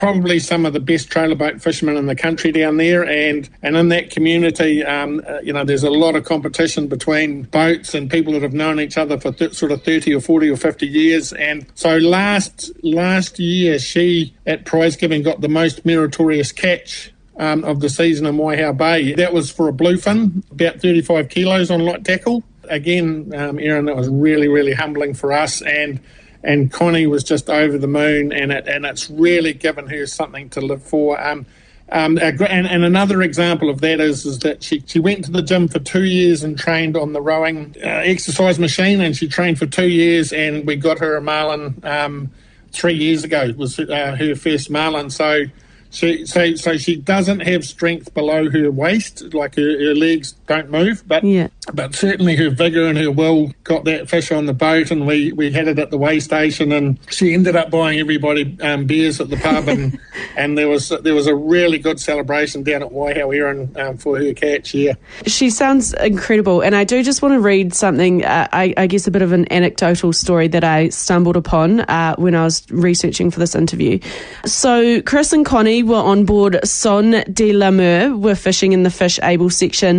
probably some of the best trailer boat fishermen in the country down there, and in that community, there's a lot of competition between boats and people that have known each other for sort of 30 or 40 or 50 years. And so last year, she at prize giving got the most meritorious catch of the season in Waihau Bay. That was for a bluefin, about 35 kilos on light tackle. Again, Aaron, that was really, really humbling for us, and Connie was just over the moon, and it's really given her something to live for. And another example of that is that she went to the gym for 2 years and trained on the rowing exercise machine, and she trained for 2 years, and we got her a marlin 3 years ago. It was her first marlin. So she doesn't have strength below her waist, like her legs don't move, but certainly her vigour and her will got that fish on the boat, and we had it at the weigh station, and she ended up buying everybody beers at the pub, and there was a really good celebration down at Waihau Aaron for her catch. Yeah, she sounds incredible, and I do just want to read something, I guess a bit of an anecdotal story that I stumbled upon when I was researching for this interview. So Chris and Connie were on board Son de la Mer, were fishing in the Fish Able section